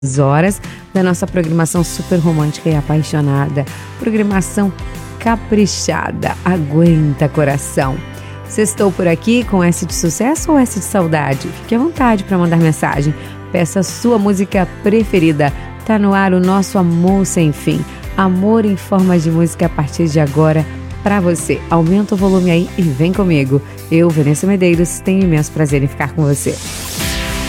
horas da nossa programação super romântica e apaixonada, programação caprichada, aguenta coração. Sextou por aqui com S de sucesso ou S de saudade? Fique à vontade para mandar mensagem, peça a sua música preferida. Tá no ar o nosso Amor Sem Fim, amor em forma de música a partir de agora para você. Aumenta o volume aí e vem comigo. Eu, Vanessa Medeiros, tenho imenso prazer em ficar com você.